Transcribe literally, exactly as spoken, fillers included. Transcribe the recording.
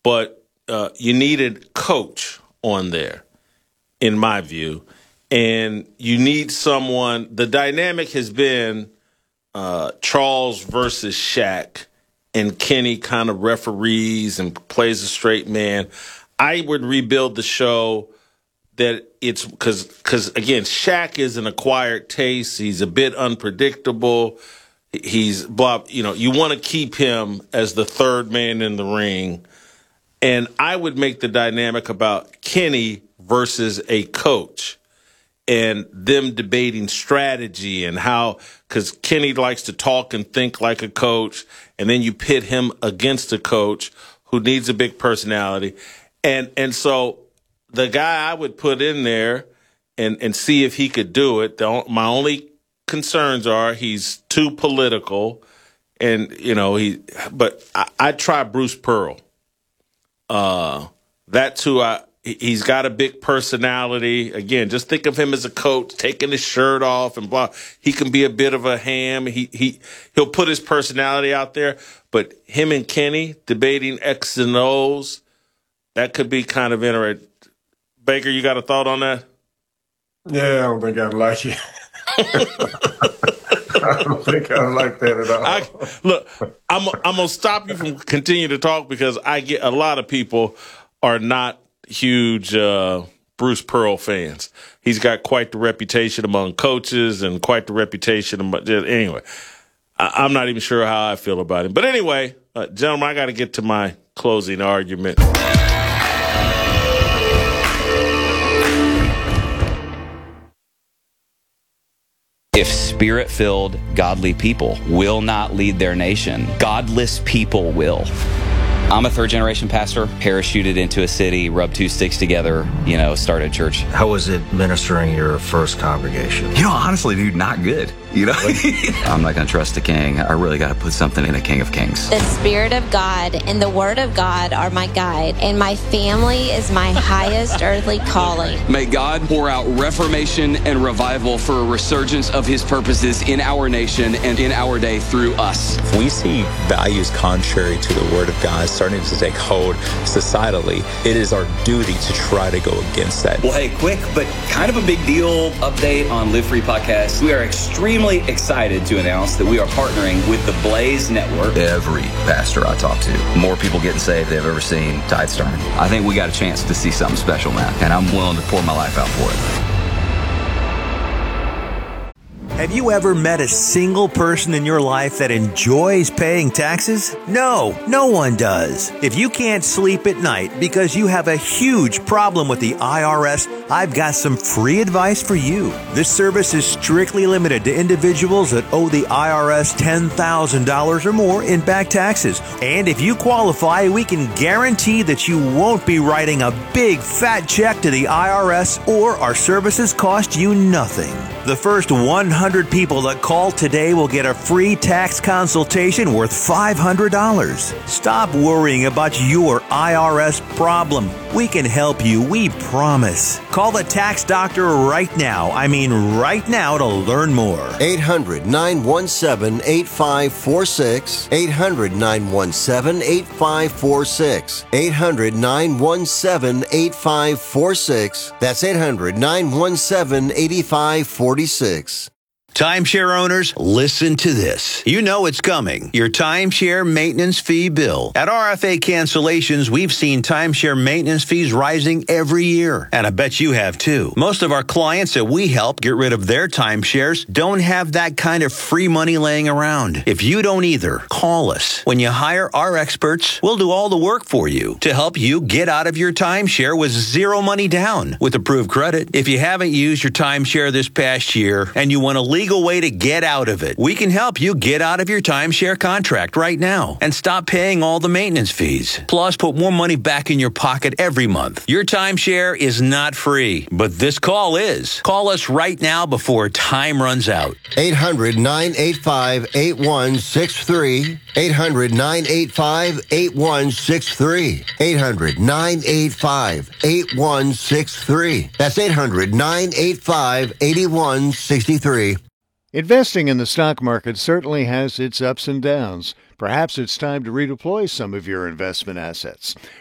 but uh, you needed coach on there, in my view. And you need someone, the dynamic has been uh, Charles versus Shaq, and Kenny kind of referees and plays a straight man. I would rebuild the show that it's because, because again, Shaq is an acquired taste. He's a bit unpredictable. He's blah, you know, you want to keep him as the third man in the ring. And I would make the dynamic about Kenny versus a coach and them debating strategy and how, because Kenny likes to talk and think like a coach, and then you pit him against a coach who needs a big personality. And and so the guy I would put in there and, and see if he could do it, the, my only concerns are he's too political, and, you know, he, but I, I'd try Bruce Pearl. Uh, that's who I, he's got a big personality. Again, just think of him as a coach, taking his shirt off and blah. He can be a bit of a ham. He, he, he'll put his personality out there, but him and Kenny debating X's and O's, that could be kind of interesting. Baker, you got a thought on that? Yeah, I don't think I'd like it. I don't think I like that at all. I, look, I'm I'm gonna stop you from continuing to talk because I get a lot of people are not huge uh, Bruce Pearl fans. He's got quite the reputation among coaches and quite the reputation among, anyway. I, I'm not even sure how I feel about him. But anyway, uh, gentlemen, I got to get to my closing argument. If spirit-filled, godly people will not lead their nation, godless people will. I'm a third-generation pastor, parachuted into a city, rubbed two sticks together, you know, started a church. How was it ministering your first congregation? You know, honestly, dude, not good. You know, I'm not going to trust the king. I really got to put something in the King of Kings. The Spirit of God and the Word of God are my guide, and my family is my highest earthly calling. May God pour out reformation and revival for a resurgence of his purposes in our nation and in our day through us. If we see values contrary to the Word of God starting to take hold societally, it is our duty to try to go against that. Well, hey, quick but kind of a big deal update on Live Free Podcast. We are extremely excited to announce that we are partnering with the Blaze Network. Every pastor I talk to, more people getting saved than they've ever seen. Tides turning. I think we got a chance to see something special, man, and I'm willing to pour my life out for it. Have you ever met a single person in your life that enjoys paying taxes? No, no one does. If you can't sleep at night because you have a huge problem with the I R S, I've got some free advice for you. This service is strictly limited to individuals that owe the I R S ten thousand dollars or more in back taxes. And if you qualify, we can guarantee that you won't be writing a big fat check to the I R S, or our services cost you nothing. The first one hundred people that call today will get a free tax consultation worth five hundred dollars. Stop worrying about your I R S problem. We can help you, we promise. Call the tax doctor right now. I mean right now to learn more. eight hundred, nine one seven, eight five four six. eight hundred, nine one seven, eight five four six. eight hundred, nine one seven, eight five four six. That's eight hundred, nine one seven, eight five four six. Timeshare owners, listen to this. You know it's coming. Your timeshare maintenance fee bill. At R F A Cancellations, we've seen timeshare maintenance fees rising every year. And I bet you have too. Most of our clients that we help get rid of their timeshares don't have that kind of free money laying around. If you don't either, call us. When you hire our experts, we'll do all the work for you to help you get out of your timeshare with zero money down with approved credit. If you haven't used your timeshare this past year and you want to leave legal way to get out of it, we can help you get out of your timeshare contract right now and stop paying all the maintenance fees. Plus, put more money back in your pocket every month. Your timeshare is not free, but this call is. Call us right now before time runs out. eight hundred, nine eight five, eight one six three. eight hundred, nine eight five, eight one six three. eight hundred, nine eight five, eight one six three. That's eight hundred, nine eight five, eight one six three. Investing in the stock market certainly has its ups and downs. Perhaps it's time to redeploy some of your investment assets.